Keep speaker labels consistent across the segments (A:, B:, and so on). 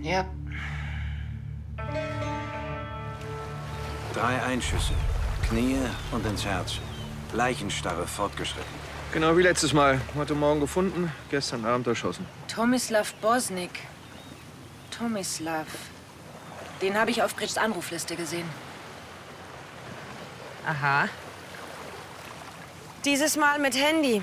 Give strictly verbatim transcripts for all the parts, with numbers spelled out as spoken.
A: Ja.
B: Drei Einschüsse. Knie und ins Herz. Leichenstarre fortgeschritten.
C: Genau wie letztes Mal. Heute Morgen gefunden, gestern Abend erschossen.
A: Tomislav Bosnik. Tomislav. Den habe ich auf Bridges Anrufliste gesehen. Aha. Dieses Mal mit Handy.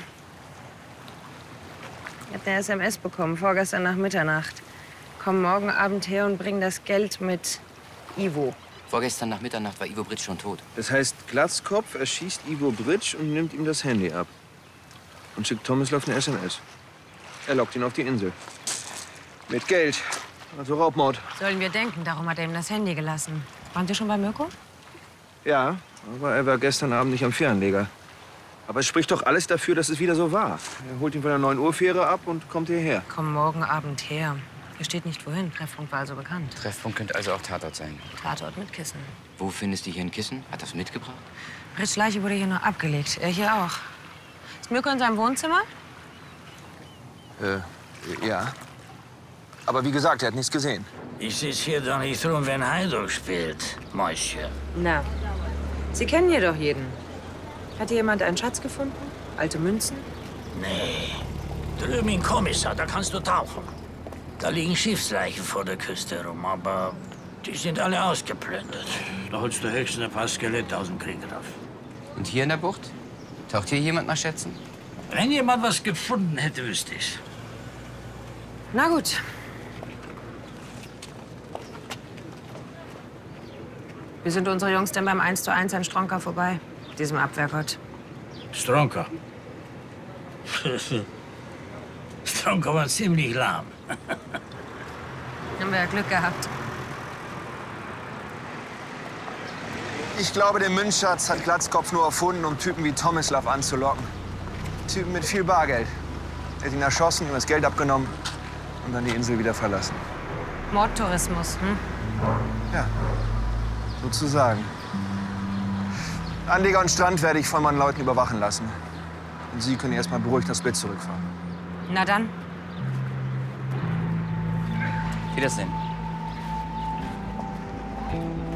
A: Ich habe eine S M S bekommen, vorgestern nach Mitternacht. Komm morgen Abend her und bring das Geld mit Ivo.
D: Vorgestern nach Mitternacht war Ivo Bridge schon tot.
C: Das heißt, Glatzkopf erschießt Ivo Bridge und nimmt ihm das Handy ab. Und schickt Tomislav eine S M S. Er lockt ihn auf die Insel. Mit Geld. Also Raubmord.
A: Sollen wir denken, darum hat er ihm das Handy gelassen. Waren Sie schon bei Mirko?
C: Ja, aber er war gestern Abend nicht am Fährenleger. Aber es spricht doch alles dafür, dass es wieder so war. Er holt ihn von der neun Uhr Fähre ab und kommt hierher.
A: Komm morgen Abend her. Hier steht nicht wohin. Treffpunkt war also bekannt.
D: Treffpunkt könnte also auch Tatort sein.
A: Tatort mit Kissen.
D: Wo findest du hier ein Kissen? Hat das mitgebracht?
A: Bridges Leiche wurde hier noch abgelegt. Er hier auch. Ist Mirko in seinem Wohnzimmer?
C: Äh, ja. Aber wie gesagt, er hat nichts gesehen.
E: Ich sitze hier doch nicht rum, wenn Heiduk spielt, Mäuschen.
A: Na, Sie kennen hier doch jeden. Hat hier jemand einen Schatz gefunden? Alte Münzen?
E: Nee. Drüben im Kommissar, da kannst du tauchen. Da liegen Schiffsleichen vor der Küste rum, aber die sind alle ausgeplündert. Da holst du höchstens ein paar Skelette aus dem Krieg rauf.
D: Und hier in der Bucht? Taucht hier jemand nach Schätzen?
E: Wenn jemand was gefunden hätte, wüsste ich's.
A: Na gut. Wie sind unsere Jungs denn beim eins zu eins an Stronka vorbei? Diesem Abwehrgott.
E: Stronka. Stronka war ziemlich lahm.
A: Haben wir ja Glück gehabt.
C: Ich glaube, den Münzschatz hat Glatzkopf nur erfunden, um Typen wie Tomislav anzulocken. Typen mit viel Bargeld. Er hat ihn erschossen, ihm das Geld abgenommen und dann die Insel wieder verlassen.
A: Mordtourismus, hm?
C: Ja, sozusagen. Anleger und Strand werde ich von meinen Leuten überwachen lassen. Und Sie können erst mal beruhigt nach Split zurückfahren.
A: Na dann.
D: Wiedersehen.